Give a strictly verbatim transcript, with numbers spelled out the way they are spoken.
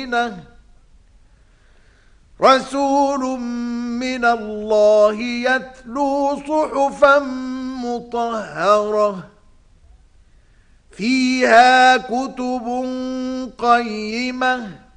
سَكِينَةٌ رَسُولٌ مِّنَ اللَّهِ يَتْلُو صُحُفًا مُطَهَّرَةً فِيهَا كُتُبٌ قَيِّمَةٌ